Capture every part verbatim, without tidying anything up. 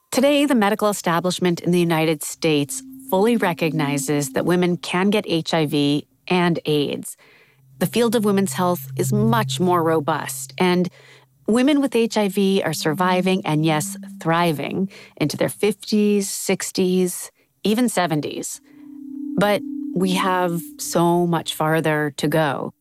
Today, the medical establishment in the United States fully recognizes that women can get H I V and AIDS. The field of women's health is much more robust, and women with H I V are surviving and, yes, thriving into their fifties, sixties, even seventies. But we have so much farther to go.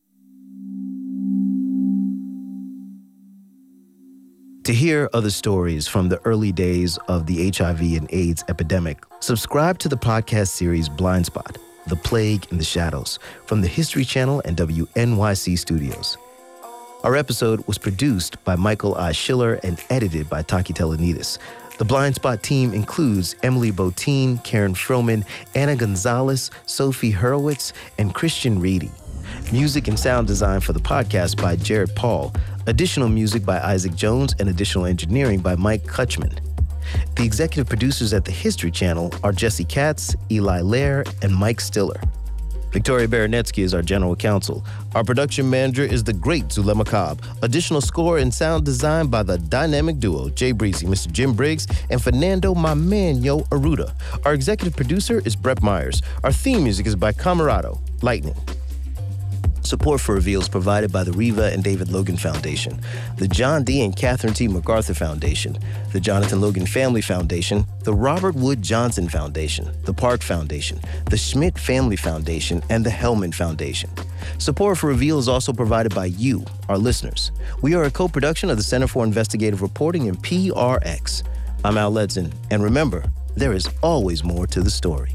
To hear other stories from the early days of the H I V and AIDS epidemic, subscribe to the podcast series Blind Spot, The Plague in the Shadows, from the History Channel and W N Y C Studios. Our episode was produced by Michael I. Schiller and edited by Taki Telenidis. The Blind Spot team includes Emily Botine, Karen Froman, Anna Gonzalez, Sophie Hurwitz, and Christian Reedy. Music and sound design for the podcast by Jared Paul. Additional music by Isaac Jones and additional engineering by Mike Kutchman. The executive producers at the History Channel are Jesse Katz, Eli Lair, and Mike Stiller. Victoria Baranetsky is our general counsel. Our production manager is the great Zulema Cobb. Additional score and sound design by the dynamic duo Jay Breezy, Mister Jim Briggs, and Fernando My Man Yo Aruda. Our executive producer is Brett Myers. Our theme music is by Camerado, Lightning. Support for Reveal is provided by the Reva and David Logan Foundation, the John D. and Catherine T. MacArthur Foundation, the Jonathan Logan Family Foundation, the Robert Wood Johnson Foundation, the Park Foundation, the Schmidt Family Foundation, and the Hellman Foundation. Support for Reveal is also provided by you, our listeners. We are a co-production of the Center for Investigative Reporting and P R X. I'm Al Ledson, and remember, there is always more to the story.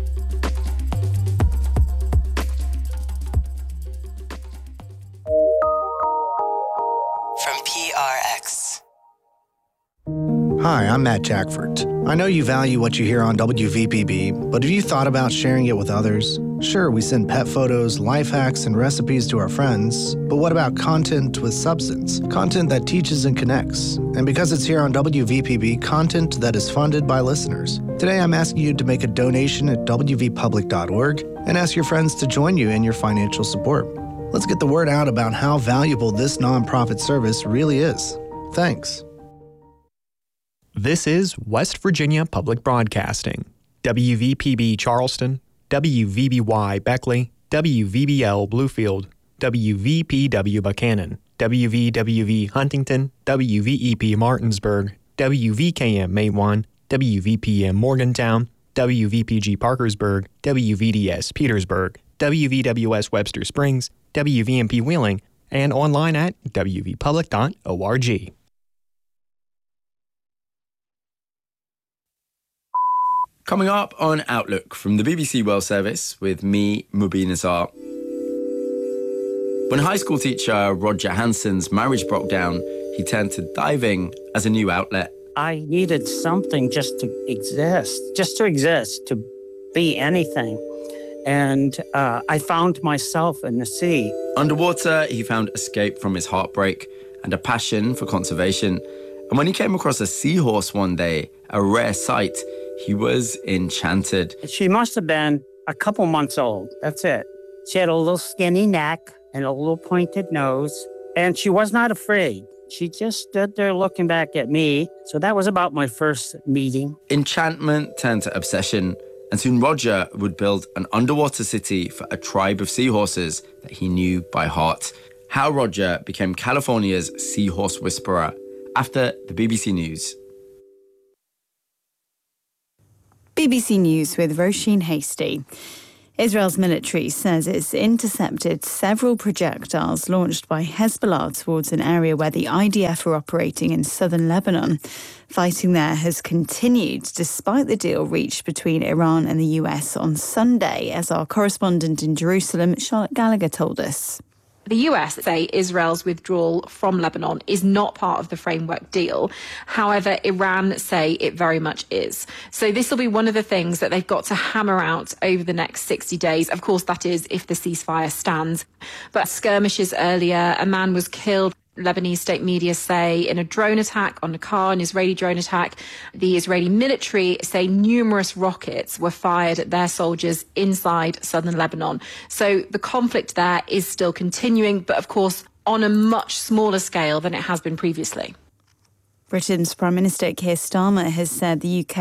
Hi, I'm Matt Jackford. I know you value what you hear on W V P B, but have you thought about sharing it with others? Sure, we send pet photos, life hacks, and recipes to our friends, but what about content with substance? Content that teaches and connects. And because it's here on W V P B, content that is funded by listeners. Today, I'm asking you to make a donation at w v public dot org and ask your friends to join you in your financial support. Let's get the word out about how valuable this nonprofit service really is. Thanks. This is West Virginia Public Broadcasting, W V P B Charleston, W V B Y Beckley, W V B L Bluefield, W V P W Buchanan, W V W V Huntington, W V E P Martinsburg, W V K M Matewan, W V P M Morgantown, W V P G Parkersburg, W V D S Petersburg, W V W S Webster Springs, W V M P Wheeling, and online at w v public dot org. Coming up on Outlook from the B B C World Service with me, Mubin Azar. When high school teacher Roger Hansen's marriage broke down, he turned to diving as a new outlet. I needed something just to exist, just to exist, to be anything. And uh, I found myself in the sea. Underwater, he found escape from his heartbreak and a passion for conservation. And when he came across a seahorse one day, a rare sight, he was enchanted. She must have been a couple months old. That's it. She had a little skinny neck and a little pointed nose, and she was not afraid. She just stood there looking back at me. So that was about my first meeting. Enchantment turned to obsession, and soon Roger would build an underwater city for a tribe of seahorses that he knew by heart. How Roger became California's seahorse whisperer after the B B C News. B B C News with Roisin Hastie. Israel's military says it's intercepted several projectiles launched by Hezbollah towards an area where the I D F are operating in southern Lebanon. Fighting there has continued despite the deal reached between Iran and the U S on Sunday, as our correspondent in Jerusalem, Charlotte Gallagher, told us. The U S say Israel's withdrawal from Lebanon is not part of the framework deal. However, Iran say it very much is. So this will be one of the things that they've got to hammer out over the next sixty days. Of course, that is if the ceasefire stands. But skirmishes earlier, a man was killed. Lebanese state media say in a drone attack on a car, an Israeli drone attack. The Israeli military say numerous rockets were fired at their soldiers inside southern Lebanon. So the conflict there is still continuing, but of course on a much smaller scale than it has been previously. Britain's Prime Minister Keir Starmer has said the U K